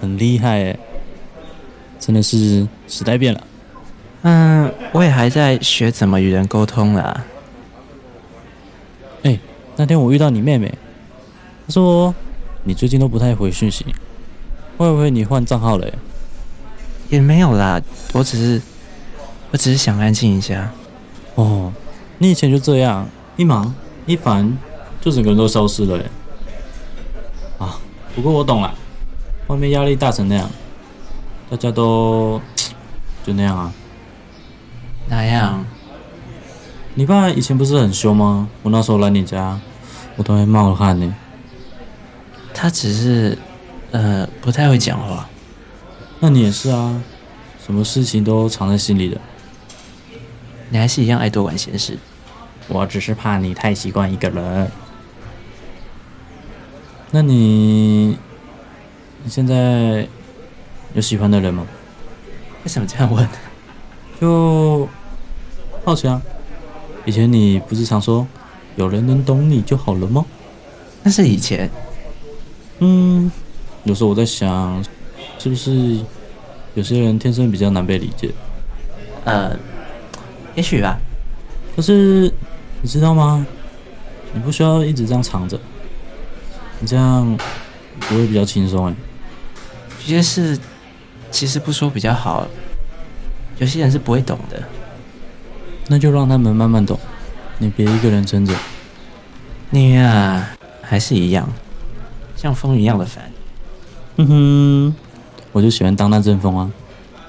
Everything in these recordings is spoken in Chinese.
很厉害耶，真的是时代变了。 我也还在学怎么与人沟通啦。 那天我遇到你妹妹，她说你最近都不太回讯息，会不会你换账号了耶？ 也没有啦，我只是想安静一下。 哦，你以前就这样，一忙一烦就整个人都消失了耶。啊，不过我懂了，外面压力大成那样，大家都就那样啊。 哪样？ 你爸以前不是很凶吗？我那时候来你家，我都会冒汗呢。 他只是不太会讲话。 那你也是啊，什么事情都藏在心里的。 你还是一样爱多管闲事。 我只是怕你太习惯一个人。那你现在有喜欢的人吗？ 为什么这样问？ 就好奇啊。以前你不是常说有人能懂你就好了吗？ 那是以前。 有时候我在想，是不是有些人天生比较难被理解？ 也许吧。 可是你知道吗？你不需要一直这样藏着，你这样不会比较轻松？ 有些事其实不说比较好，有些人是不会懂的。 那就让他们慢慢懂，你别一个人撑着。 你啊，还是一样，像风一样的烦。 我就喜欢当那阵风啊。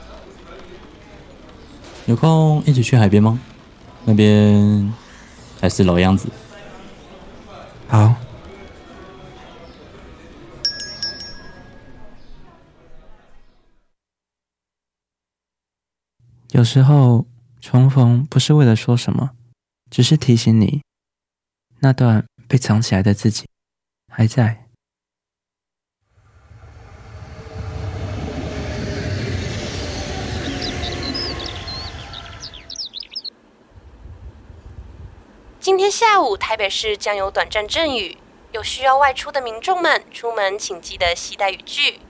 有空一起去海边吗？那边还是老样子。 好。有时候重逢不是为了说什么，只是提醒你，那段被藏起来的自己还在。 今天下午台北市将有短暂阵雨，有需要外出的民众们，出门请记得携带雨具。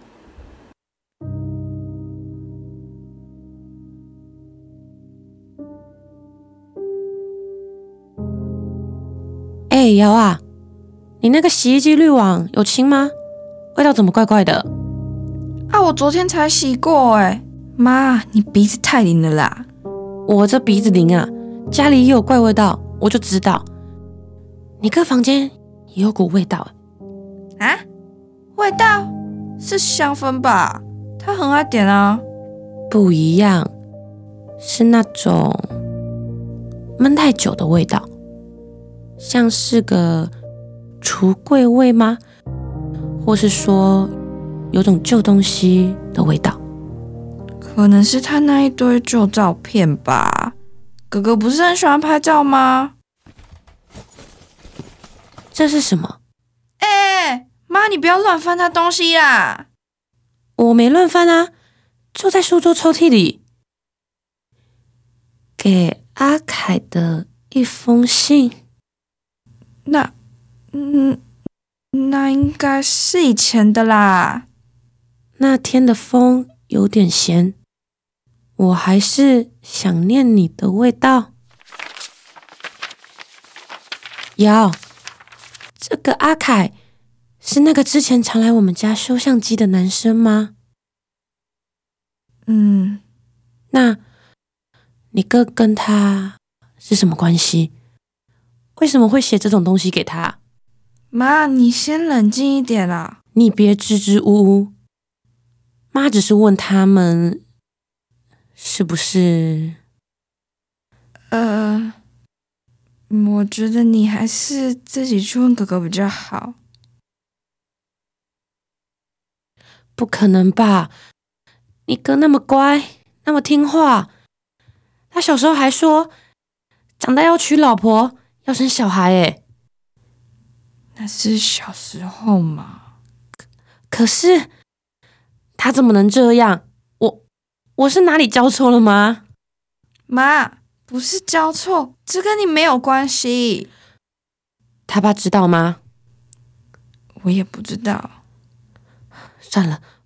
瑶啊，你那个洗衣机滤网有清吗？味道怎么怪怪的？ 我昨天才洗过妈，你鼻子太灵了啦！ 我这鼻子灵啊，家里也有怪味道，我就知道。你哥房间也有股味道啊？味道是香氛吧？他很爱点啊。 不一样，是那种闷太久的味道。像是个橱柜味吗？或是说有种旧东西的味道？ 可能是他那一堆旧照片吧。哥哥不是很喜欢拍照吗？ 这是什么？ 妈，你不要乱翻他东西啦！ 我没乱翻啊，就在书桌抽屉里。给阿凯的一封信。 那应该是以前的啦。 那天的风有点咸，我还是想念你的味道。瑶，这个阿凯是那个之前常来我们家修相机的男生吗？那你哥跟他是什么关系？为什么会写这种东西给他？ 妈，你先冷静一点啦。 你别支支吾吾。妈只是问他们是不是…… 我觉得你还是自己去问哥哥比较好。 不可能吧？你哥那么乖，那么听话，他小时候还说长大要娶老婆，要生小孩那是小时候嘛。 可是他怎么能这样？我是哪里教错了吗？ 妈，不是教错，这跟你没有关系。 他爸知道吗？ 我也不知道。 算了，